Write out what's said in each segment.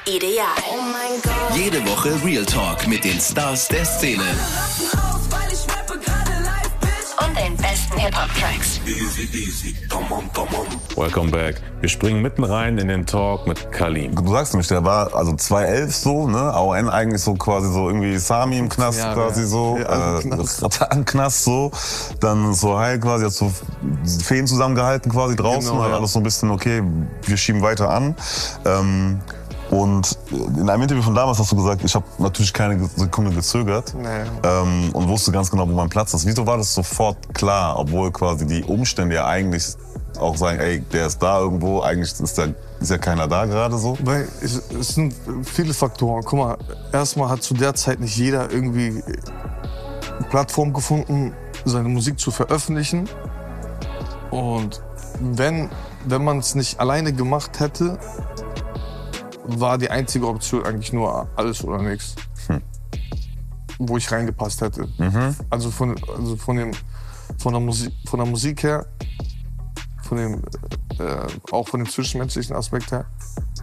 Ideal. Oh mein Gott. Jede Woche Real Talk mit den Stars der Szene. Und den besten Hip-Hop-Tracks. Welcome back. Wir springen mitten rein in den Talk mit Kalim. Du sagst nämlich, der war also 2011 so, ne? AON eigentlich so quasi so irgendwie Sami im Knast quasi so. Im Knast so. Dann so Heil quasi, hat so Feen zusammengehalten quasi draußen. Genau, halt alles so ein bisschen, okay, wir schieben weiter an. Und in einem Interview von damals hast du gesagt, ich habe natürlich keine Sekunde gezögert und wusste ganz genau, wo mein Platz ist. Wieso war das sofort klar, obwohl quasi die Umstände ja eigentlich auch sagen, ey, der ist da irgendwo, eigentlich ist ja keiner da gerade so? Weil es sind viele Faktoren. Guck mal, erstmal hat zu der Zeit nicht jeder irgendwie eine Plattform gefunden, seine Musik zu veröffentlichen. Und wenn man es nicht alleine gemacht hätte, war die einzige Option eigentlich nur alles oder nichts, wo ich reingepasst hätte. Also von der Musik her, auch von dem zwischenmenschlichen Aspekt her,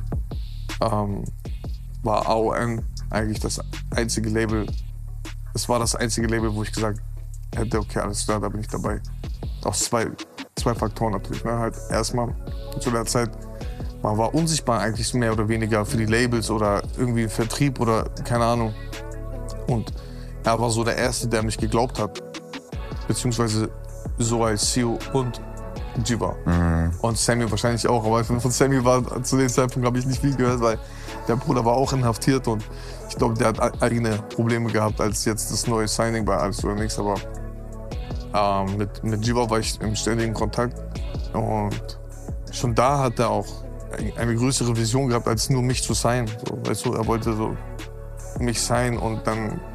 war AON eigentlich das einzige Label. Es war das einzige Label, wo ich gesagt hätte, okay, alles klar, da bin ich dabei. Aus zwei Faktoren natürlich. Ne? Halt erstmal zu der Zeit, man war unsichtbar eigentlich mehr oder weniger für die Labels oder irgendwie im Vertrieb oder keine Ahnung. Und er war so der Erste, der mich geglaubt hat. Beziehungsweise so als CEO und Jiva. Und Sammy wahrscheinlich auch. Aber von Sammy war zu dem Zeitpunkt, habe ich nicht viel gehört, weil der Bruder war auch inhaftiert. Und ich glaube, der hat eigene Probleme gehabt als jetzt das neue Signing bei Alles oder Nichts. Aber mit Jiva war ich im ständigen Kontakt. Und schon da hat er auch eine größere Vision gehabt, als nur mich zu sein. So, weißt du, er wollte so mich sein und dann